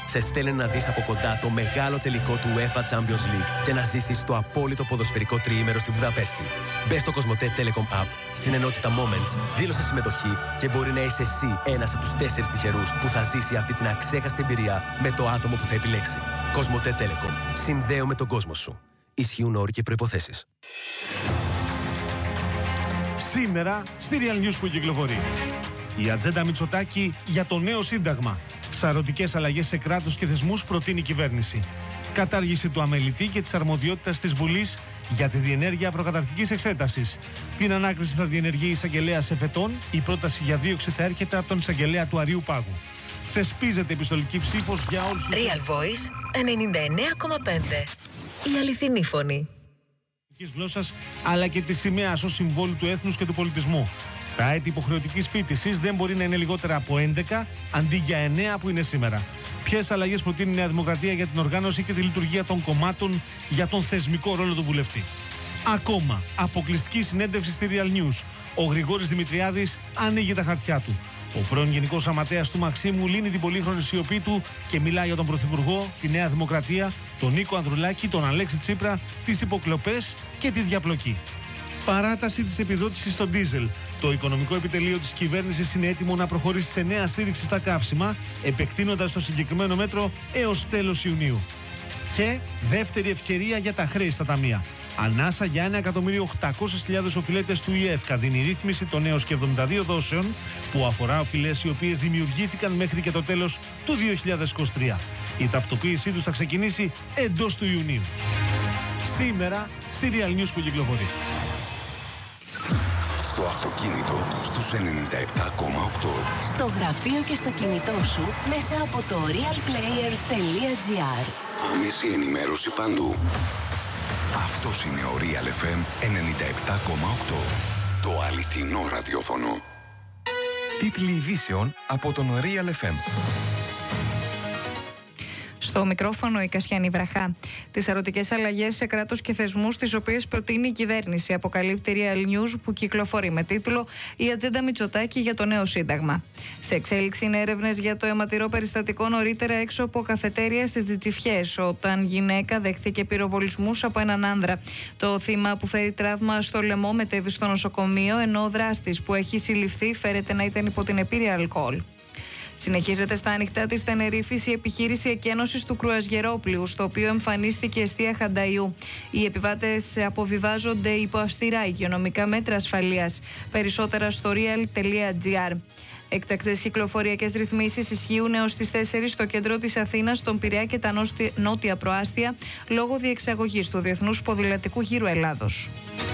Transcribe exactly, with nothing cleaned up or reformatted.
σε στέλνει να δεις από κοντά το μεγάλο τελικό του UEFA Champions League και να ζήσεις το απόλυτο ποδοσφαιρικό τριήμερο στη Βουδαπέστη. Μπες στο Κοσμοτέ Telecom App, στην ενότητα Moments, δήλωσε συμμετοχή και μπορεί να είσαι εσύ ένας από τους τέσσερις τυχερούς που θα ζήσει αυτή την αξέχαστη εμπειρία με το άτομο που θα επιλέξει. Κοσμοτέ Telecom. Συνδέω με τον κόσμο σου. Ισχύουν όροι και προϋποθέσεις. Σήμερα στη Real News που κυκλοφορεί. Η ατζέντα Μητσοτάκη για το νέο σύνταγμα. Σαρωτικές αλλαγές σε κράτος και θεσμούς προτείνει η κυβέρνηση. Κατάργηση του αμελητή και της αρμοδιότητας της Βουλής για τη διενέργεια προκαταρκτικής εξέτασης. Την ανάκριση θα διενεργεί η εισαγγελέας εφετών. Η πρόταση για δίωξη θα έρχεται από τον εισαγγελέα του Αριού Πάγου. Θεσπίζεται επιστολική ψήφος για όλους τους... Real Voice ενενήντα εννέα κόμμα πέντε. Η αληθινή φωνή. Γλώσσας, αλλά και τη σημαία ως συμβόλου του έθνους και του πολιτισμού. Τα έτη υποχρεωτικής φοιτησής δεν μπορεί να είναι λιγότερα από έντεκα αντί για εννέα που είναι σήμερα. Ποιες αλλαγές προτείνει η Νέα Δημοκρατία για την οργάνωση και τη λειτουργία των κομμάτων για τον θεσμικό ρόλο του βουλευτή. Ακόμα, αποκλειστική συνέντευξη στη Real News. Ο Γρηγόρης Δημητριάδης ανοίγει τα χαρτιά του. Ο πρώην Γενικός Γραμματέας του Μαξίμου λύνει την πολύχρονη σιωπή του και μιλάει για τον Πρωθυπουργό, τη Νέα Δημοκρατία, τον Νίκο Ανδρουλάκη, τον Αλέξη Τσίπρα, τις υποκλοπές και τη διαπλοκή. Παράταση της επιδότησης στο ντίζελ. Το οικονομικό επιτελείο της κυβέρνησης είναι έτοιμο να προχωρήσει σε νέα στήριξη στα καύσιμα, επεκτείνοντας το συγκεκριμένο μέτρο έως τέλος Ιουνίου. Και δεύτερη ευκαιρία για τα χρέη στα ταμεία. Ανάσα για ένα εκατομμύριο οκτακόσιες χιλιάδες οφειλέτες του ΙΕΦΚΑ δίνει η ρύθμιση των έως και εβδομήντα δύο δόσεων που αφορά οφειλές οι οποίες δημιουργήθηκαν μέχρι και το τέλος του δύο χιλιάδες είκοσι τρία. Η ταυτοποίησή τους θα ξεκινήσει εντός του Ιουνίου. Σήμερα στη Real News που κυκλοφορεί. Στο αυτοκίνητο στους ενενήντα επτά κόμμα οκτώ. Στο γραφείο και στο κινητό σου μέσα από το realplayer τελεία gr. Άμεση ενημέρωση παντού. Αυτός είναι ο Real εφ εμ ενενήντα επτά κόμμα οκτώ. Το αληθινό ραδιόφωνο. Τίτλοι ειδήσεων από τον Real εφ εμ. Στο μικρόφωνο η Κασιανή Βραχά. Τις σαρωτικές αλλαγές σε κράτος και θεσμούς, τις οποίες προτείνει η κυβέρνηση, αποκαλύπτει Real News που κυκλοφορεί με τίτλο «Η ατζέντα Μητσοτάκη για το νέο σύνταγμα». Σε εξέλιξη είναι έρευνες για το αιματηρό περιστατικό νωρίτερα έξω από καφετέρια στις Τζιτσιφιές, όταν γυναίκα δέχθηκε πυροβολισμούς από έναν άνδρα. Το θύμα, που φέρει τραύμα στο λαιμό, μετέβη στο νοσοκομείο, ενώ ο δράστης, που έχει συλληφθεί, φέρεται να ήταν υπό την επίρρεια αλκοόλ. Συνεχίζεται στα ανοιχτά της Τενερίφης η επιχείρηση εκένωσης του κρουαζιερόπλοιου, στο οποίο εμφανίστηκε εστία Χανταϊού. Οι επιβάτες αποβιβάζονται υπό αυστηρά υγειονομικά μέτρα ασφαλείας. Περισσότερα στο real τελεία gr. Εκτακτές κυκλοφοριακές ρυθμίσεις ισχύουν έως τις τέσσερις στο κέντρο της Αθήνας, στον Πειραιά και τα νότια προάστια, λόγω διεξαγωγής του Διεθνούς Ποδηλατικού Γύρου Ελλάδος.